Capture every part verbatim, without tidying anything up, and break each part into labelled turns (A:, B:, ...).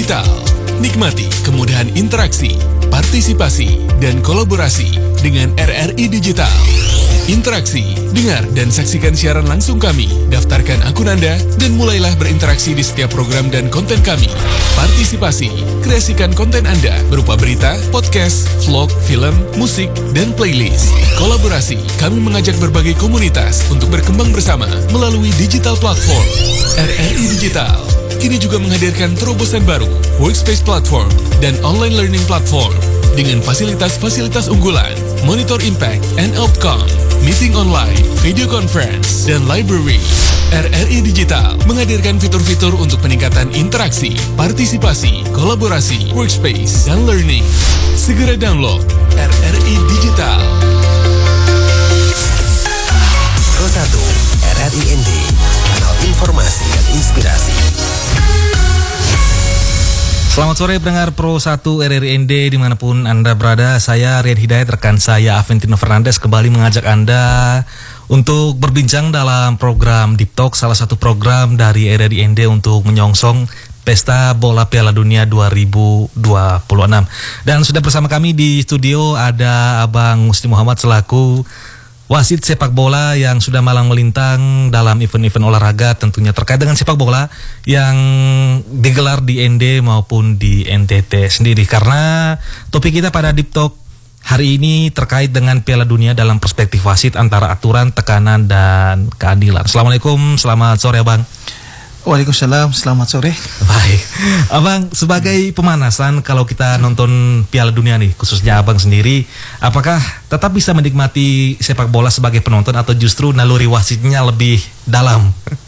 A: Digital. Nikmati kemudahan interaksi, partisipasi, dan kolaborasi dengan R R I Digital. Interaksi, dengar dan saksikan siaran langsung kami, daftarkan akun Anda, dan mulailah berinteraksi di setiap program dan konten kami. Partisipasi, kreasikan konten Anda berupa berita, podcast, vlog, film, musik, dan playlist. Kolaborasi, kami mengajak berbagai komunitas untuk berkembang bersama melalui digital platform. R R I Digital kini juga menghadirkan terobosan baru, workspace platform, dan online learning platform dengan fasilitas-fasilitas unggulan, monitor impact and outcome, meeting online, video conference, dan library. R R I Digital menghadirkan fitur-fitur untuk peningkatan interaksi, partisipasi, kolaborasi, workspace, dan learning. Segera download R R I Digital.
B: Pro satu R R I N D, kanal informasi dan inspirasi.
C: Selamat sore pendengar Pro satu R R I N D dimanapun Anda berada. Saya Rian Hidayat, rekan saya Aventino Fernandes kembali mengajak Anda untuk berbincang dalam program Deep Talk, salah satu program dari R R I N D untuk menyongsong Pesta Bola Piala Dunia dua ribu dua puluh enam. Dan sudah bersama kami di studio ada Abang Muslim Muhammad selaku wasit sepak bola yang sudah malang melintang dalam event-event olahraga tentunya terkait dengan sepak bola yang digelar di N D maupun di N T T sendiri. Karena topik kita pada Deep Talk hari ini terkait dengan Piala Dunia dalam perspektif wasit antara aturan, tekanan, dan keadilan. Assalamualaikum, selamat sore Abang.
D: Waalaikumsalam, selamat sore.
C: Baik, Abang, sebagai pemanasan kalau kita nonton Piala Dunia nih, khususnya Abang sendiri, apakah tetap bisa menikmati sepak bola sebagai penonton atau justru naluri wasitnya lebih dalam?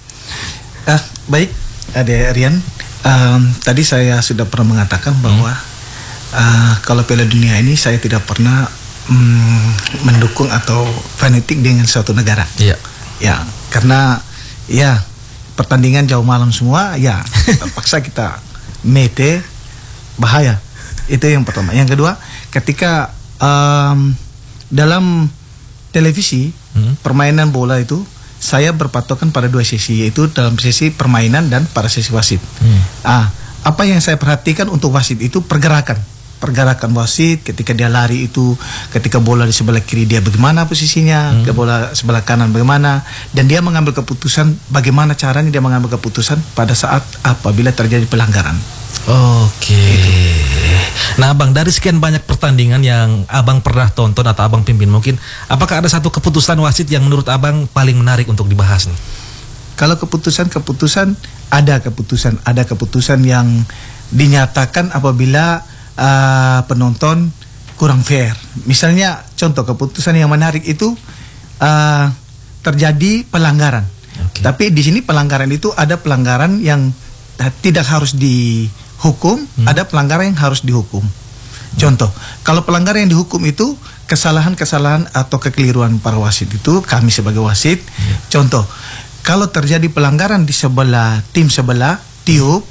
D: Ah, baik, Ade Rian. Um, tadi saya sudah pernah mengatakan bahwa hmm. uh, kalau Piala Dunia ini saya tidak pernah um, mendukung atau fanatik dengan suatu negara.
C: Iya.
D: Ya, karena ya pertandingan jauh malam semua, ya terpaksa kita mete, bahaya. Itu yang pertama. Yang kedua, ketika um, dalam televisi hmm. permainan bola itu saya berpatokan pada dua sisi, yaitu dalam sisi permainan dan pada sisi wasit. Hmm. Ah, apa yang saya perhatikan untuk wasit itu pergerakan. Pergerakan wasit ketika dia lari itu, ketika bola di sebelah kiri dia bagaimana posisinya, hmm. ke bola sebelah kanan bagaimana, dan dia mengambil keputusan bagaimana caranya dia mengambil keputusan pada saat apabila terjadi pelanggaran.
C: Oke. Gitu. Nah Abang, dari sekian banyak pertandingan yang Abang pernah tonton atau Abang pimpin, mungkin apakah ada satu keputusan wasit yang menurut Abang paling menarik untuk dibahas nih?
D: Kalau keputusan-keputusan, ada keputusan, ada keputusan yang dinyatakan apabila Uh, penonton kurang fair. Misalnya contoh keputusan yang menarik itu uh, terjadi pelanggaran. Okay. Tapi di sini pelanggaran itu ada pelanggaran yang uh, tidak harus dihukum, hmm. ada pelanggaran yang harus dihukum. Hmm. Contoh, kalau pelanggaran yang dihukum itu kesalahan-kesalahan atau kekeliruan para wasit itu kami sebagai wasit. Hmm. Contoh, kalau terjadi pelanggaran di sebelah tim sebelah tiup,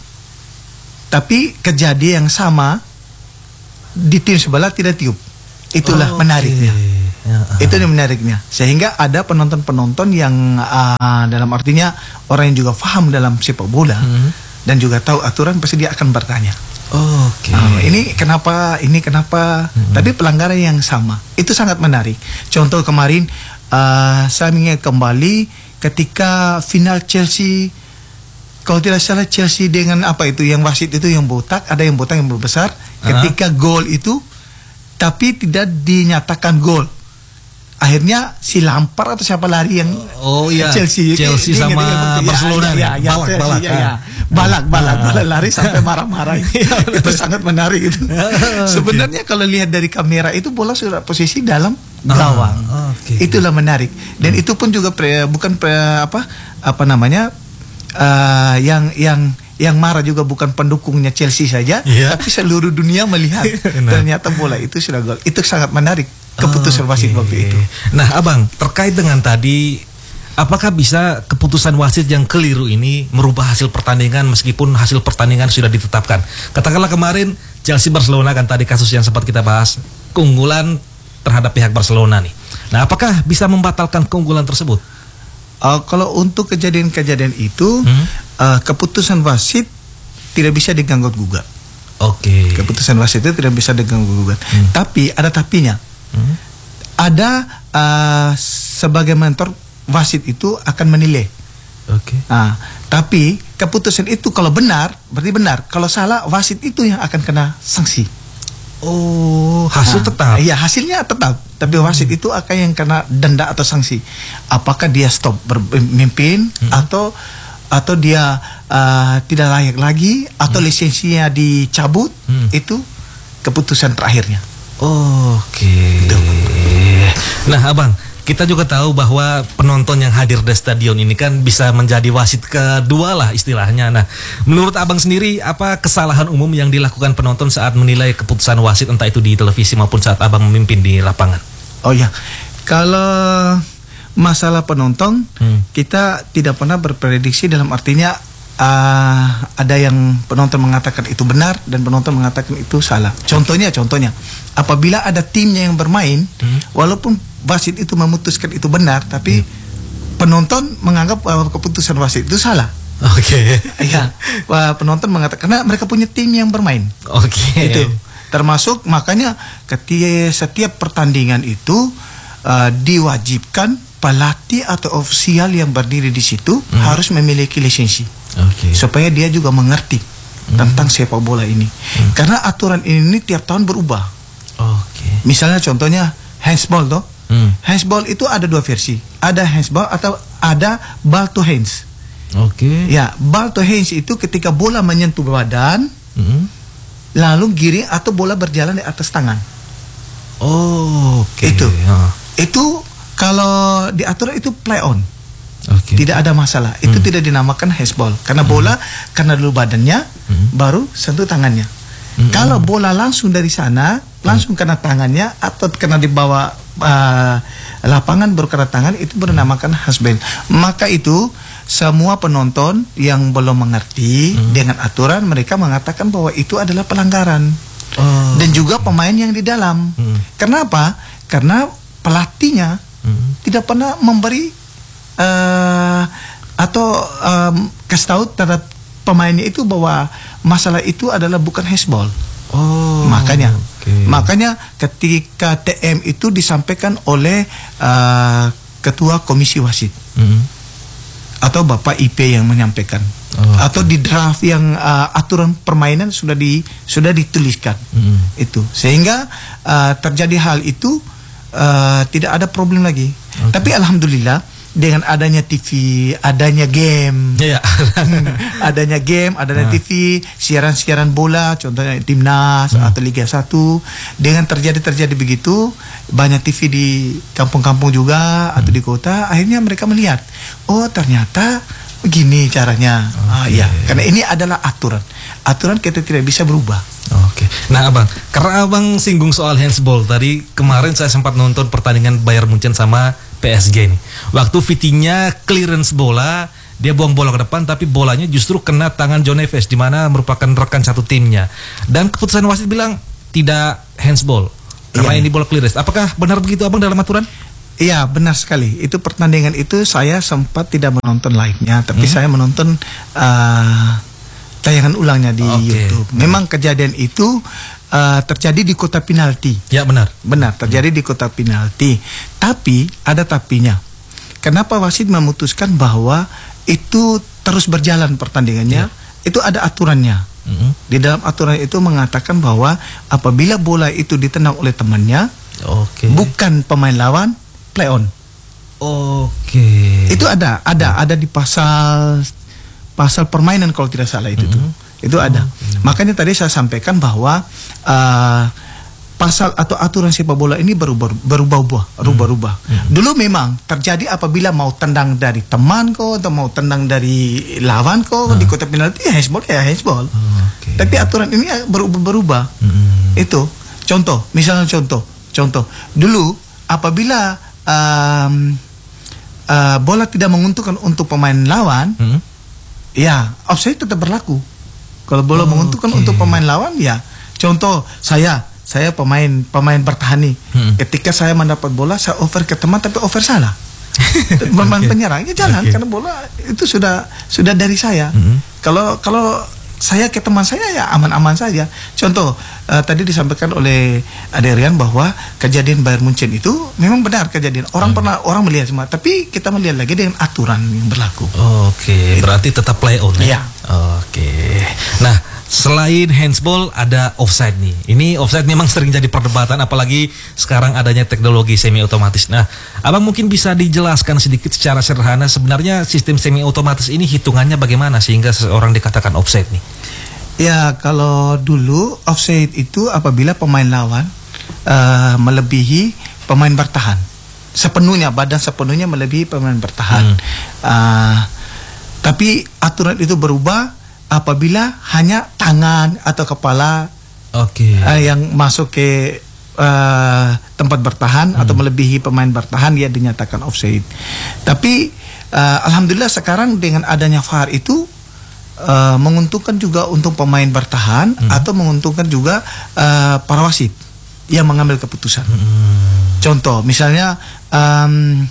D: tapi kejadian yang sama di tim sebelah tidak tiup, itulah oh, menariknya. Okay. Ya, uh. Itu yang menariknya. Sehingga ada penonton-penonton yang uh, dalam artinya orang yang juga paham dalam sepak bola hmm. dan juga tahu aturan, pasti dia akan bertanya.
C: Oke. Okay.
D: Uh, ini kenapa? Ini kenapa? Hmm. Tapi pelanggaran yang sama. Itu sangat menarik. Contoh kemarin uh, saya ingat kembali ketika final Chelsea. Kalau tidak salah Chelsea dengan apa itu yang wasit itu yang botak, ada yang botak yang besar. Ketika uh-huh. gol itu, tapi tidak dinyatakan gol. Akhirnya si Lampard atau siapa lari yang
C: oh iya
D: Chelsea,
C: Chelsea
D: dia,
C: sama
D: dia,
C: Barcelona
D: ya, ya, ya,
C: balak,
D: Chelsea,
C: balak,
D: ya, ya. balak balak
C: uh.
D: balak lari sampai marah-marah. Itu sangat menarik itu. Sebenarnya kalau lihat dari kamera itu bola sudah posisi dalam gawang. Uh, okay. Itulah menarik. Dan hmm. itu pun juga pre, bukan pre, apa apa namanya uh, yang yang yang marah juga bukan pendukungnya Chelsea saja, yeah. tapi seluruh dunia melihat nah. ternyata bola itu sudah gol. Itu sangat menarik keputusan wasit okay. waktu itu.
C: Nah, Abang, terkait dengan tadi, apakah bisa keputusan wasit yang keliru ini merubah hasil pertandingan meskipun hasil pertandingan sudah ditetapkan? Katakanlah kemarin Chelsea Barcelona kan tadi kasus yang sempat kita bahas, keunggulan terhadap pihak Barcelona nih. Nah, apakah bisa membatalkan keunggulan tersebut?
D: Uh, kalau untuk kejadian-kejadian itu hmm? uh, keputusan wasit tidak bisa diganggu gugat.
C: Oke.
D: Keputusan wasit itu tidak bisa diganggu-gugat. Hmm. Tapi ada tapinya. Hmm. Ada uh, sebagai mentor wasit itu akan menilai.
C: Oke.
D: Nah, tapi keputusan itu kalau benar berarti benar. Kalau salah wasit itu yang aakan kena sanksi.
C: Oh, hasil
D: nah,
C: tetap.
D: Iya, hasilnya tetap. Tapi wasit hmm. itu akan yang kena denda atau sanksi. Apakah dia stop bermimpin hmm. atau atau dia uh, tidak layak lagi atau hmm. lisensinya dicabut, hmm. itu keputusan terakhirnya.
C: Oke. Nah, Abang, kita juga tahu bahwa penonton yang hadir di stadion ini kan bisa menjadi wasit kedua lah istilahnya. Nah, menurut Abang sendiri, apa kesalahan umum yang dilakukan penonton saat menilai keputusan wasit, entah itu di televisi maupun saat Abang memimpin di lapangan?
D: Oh ya, kalau masalah penonton, hmm. kita tidak pernah berprediksi, dalam artinya uh, ada yang penonton mengatakan itu benar dan penonton mengatakan itu salah. Contohnya, contohnya, apabila ada timnya yang bermain, hmm. walaupun wasit itu memutuskan itu benar, tapi hmm. penonton menganggap bahwa keputusan wasit itu salah.
C: Oke.
D: Okay. Ya, penonton mengatakan karena mereka punya tim yang bermain.
C: Oke. Okay.
D: Itu termasuk makanya ketika setiap pertandingan itu uh, diwajibkan pelatih atau ofisial yang berdiri di situ hmm. harus memiliki lisensi, okay. supaya dia juga mengerti hmm. tentang sepak bola ini. Hmm. Karena aturan ini tiap tahun berubah.
C: Okay.
D: Misalnya contohnya handsball toh. Hmm. Handsball itu ada dua versi. Ada handsball atau ada ball to hands.
C: Oke. Okay.
D: Ya, ball to hands itu ketika bola menyentuh badan, hmm. lalu giring atau bola berjalan di atas tangan.
C: Oh, oke. Okay.
D: Itu.
C: Oh.
D: Itu kalau diatur itu play on,
C: okay.
D: tidak ada masalah. Itu
C: hmm.
D: tidak dinamakan handsball karena bola hmm. karena dulu badannya, hmm. baru sentuh tangannya. Hmm. Kalau bola langsung dari sana, langsung hmm. kena tangannya atau kena di bawah uh, lapangan baru kena tangan, itu bernamakan handsball. Maka itu semua penonton yang belum mengerti hmm. dengan aturan, mereka mengatakan bahwa itu adalah pelanggaran. Oh. Dan juga pemain yang di dalam. Hmm. Kenapa? Karena pelatihnya Hmm. tidak pernah memberi uh, atau um, kasih tahu terhadap pemainnya itu bahwa masalah itu adalah bukan handsball.
C: Oh,
D: makanya,
C: okay.
D: makanya ketika T M itu disampaikan oleh uh, ketua komisi wasit hmm. atau Bapak I P yang menyampaikan, oh, atau okay. di draft yang uh, aturan permainan sudah di sudah dituliskan hmm. itu, sehingga uh, terjadi hal itu. Uh, tidak ada problem lagi. Okay. Tapi alhamdulillah dengan adanya T V, adanya game,
C: yeah.
D: adanya game, adanya
C: uh.
D: T V, siaran-siaran bola, contohnya Timnas hmm. atau Liga satu, dengan terjadi-terjadi begitu, banyak T V di kampung-kampung juga hmm. atau di kota, akhirnya mereka melihat, oh ternyata begini caranya. Okay. Ah, ya, karena ini adalah aturan. Aturan kita tidak bisa berubah.
C: Oke. Nah, Abang, karena Abang singgung soal handsball tadi, kemarin saya sempat nonton pertandingan Bayern Munchen sama P S G nih. Waktu V T-nya clearance bola, dia buang bola ke depan, tapi bolanya justru kena tangan John Neves, di mana merupakan rekan satu timnya. Dan keputusan wasit bilang tidak handsball karena iya. ini bola clearance. Apakah benar begitu, Abang, dalam aturan?
D: Iya, benar sekali. Itu pertandingan itu saya sempat tidak menonton live-nya, tapi hmm. saya menonton uh, tayangan ulangnya di okay. YouTube. Memang kejadian itu uh, terjadi di kota penalti.
C: Ya, benar.
D: Benar, terjadi hmm. di kota penalti. Tapi ada tapinya. Kenapa wasit memutuskan bahwa itu terus berjalan pertandingannya? Ya. Itu ada aturannya. Hmm. Di dalam aturan itu mengatakan bahwa apabila bola itu ditendang oleh temannya, okay. bukan pemain lawan, play on.
C: Oke. Okay.
D: Itu ada, ada, ada di pasal pasal permainan kalau tidak salah itu mm-hmm. tuh. Itu ada. Mm-hmm. Makanya tadi saya sampaikan bahwa uh, pasal atau aturan sepak bola ini berubah-ubah, rubah-rubah. Mm-hmm. Dulu memang terjadi apabila mau tendang dari teman kok atau mau tendang dari lawan kok uh. di kota penalti, ya handsball ya handsball. Oh, okay. Tapi aturan ini berubah-berubah. Mm-hmm. Itu contoh, misalnya contoh, contoh. Dulu apabila um, uh, bola tidak menguntungkan untuk pemain lawan, hmm? ya offside tetap berlaku. Kalau bola oh, menguntungkan okay. untuk pemain lawan, ya contoh saya, saya pemain pemain bertahan nih. Hmm. Ketika saya mendapat bola, saya over ke teman tapi over salah. Pemain okay. penyerangnya jalan okay. karena bola itu sudah sudah dari saya. Hmm. Kalau kalau saya ke teman saya ya aman-aman saja. Contoh uh, tadi disampaikan oleh Adrian bahwa kejadian Bayern Munchen itu memang benar kejadian. Orang hmm. pernah orang melihat semua, tapi kita melihat lagi dengan aturan yang berlaku.
C: Oke, berarti tetap play on ya.
D: Ya.
C: Oke. Nah, selain handsball ada offside nih. Ini offside memang sering jadi perdebatan, apalagi sekarang adanya teknologi semi otomatis. Nah, abang mungkin bisa dijelaskan sedikit secara sederhana sebenarnya sistem semi otomatis ini hitungannya bagaimana sehingga seseorang dikatakan offside nih?
D: Ya, kalau dulu offside itu apabila pemain lawan uh, melebihi pemain bertahan sepenuhnya, badan sepenuhnya melebihi pemain bertahan. Hmm. Uh, tapi aturan itu berubah apabila hanya tangan atau kepala okay. uh, yang masuk ke uh, tempat bertahan hmm. atau melebihi pemain bertahan, dia dinyatakan offside. Tapi uh, alhamdulillah sekarang dengan adanya V A R itu uh, menguntungkan juga untuk pemain bertahan hmm. atau menguntungkan juga uh, para wasit yang mengambil keputusan. Hmm. Contoh misalnya um,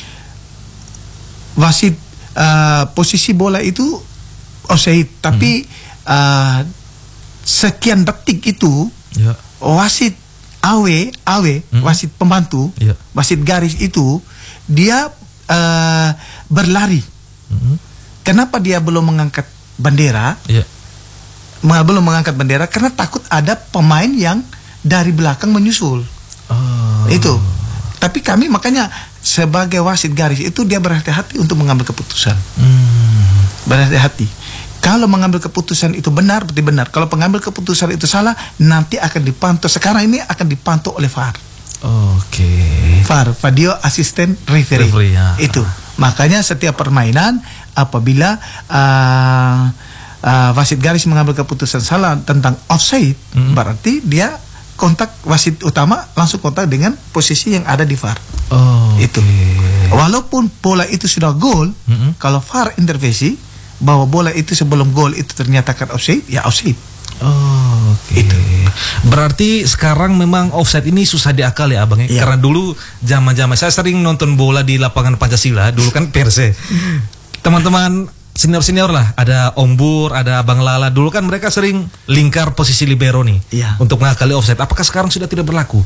D: wasit Uh, posisi bola itu offside, tapi hmm. uh, sekian detik itu ya. wasit A W, A W hmm. wasit pembantu, ya. wasit garis itu dia uh, berlari. Hmm. Kenapa dia belum mengangkat bendera? Ya. Belum mengangkat bendera karena takut ada pemain yang dari belakang menyusul. Oh. Itu. Tapi kami makanya sebagai wasit garis itu dia berhati-hati untuk mengambil keputusan. Hmm. Berhati-hati. Kalau mengambil keputusan itu benar, berarti benar. Kalau pengambil keputusan itu salah, nanti akan dipantau. Sekarang ini akan dipantau oleh V A R.
C: Oke. Okay.
D: V A R, Video Assistant Referee. Referee ya. Itu. Makanya setiap permainan apabila uh, uh, wasit garis mengambil keputusan salah tentang offside, hmm. berarti dia kontak wasit utama langsung kontak dengan posisi yang ada di V A R. Oh, itu. Okay. Walaupun bola itu sudah gol, mm-hmm. kalau V A R intervensi bahwa bola itu sebelum gol itu ternyata kan offside, ya offside.
C: Oh, oke. Okay. Itu. Berarti sekarang memang offside ini susah diakal ya abang ya? Ya. Karena dulu zaman-zaman saya sering nonton bola di lapangan Pancasila, dulu kan Perse. Teman-teman senior-senior lah, ada Om Bur, ada Bang Lala. Dulu kan mereka sering lingkar posisi libero nih ya. untuk mengakali offside. Apakah sekarang sudah tidak berlaku?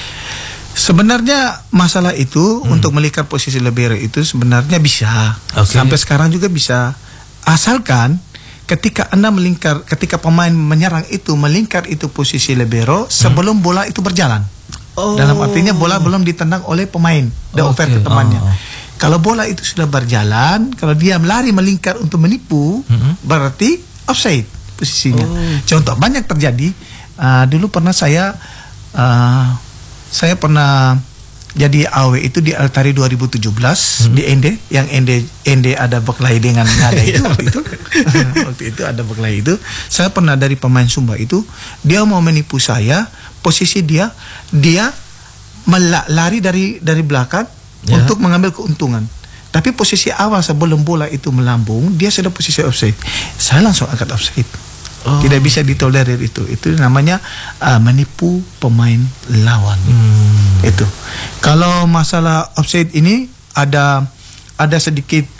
D: Sebenarnya masalah itu hmm. untuk melingkar posisi libero itu sebenarnya bisa. Okay. Sampai sekarang juga bisa. Asalkan ketika Anda melingkar, ketika pemain menyerang itu melingkar itu posisi libero sebelum hmm. bola itu berjalan. Oh. Dalam artinya bola belum ditendang oleh pemain, dan okay. over ke temannya. Oh. Kalau bola itu sudah berjalan, kalau dia melari melingkar untuk menipu, mm-hmm. berarti offside posisinya. Oh. Contoh banyak terjadi. Uh, dulu pernah saya, uh, saya pernah jadi A W itu di Altari dua ribu tujuh belas mm-hmm. di Ende, yang Ende Ende ada berkelahi dengan nada itu waktu itu. Waktu itu ada berkelahi itu. Saya pernah dari pemain Sumba itu, dia mau menipu saya, posisi dia dia melari dari dari belakang. Ya. Untuk mengambil keuntungan. Tapi posisi awal sebelum bola itu melambung, dia sudah posisi offside. Saya langsung angkat offside. Oh. Tidak bisa ditolerir itu. Itu namanya uh, menipu pemain lawan. Hmm. Itu. Kalau masalah offside ini ada ada sedikit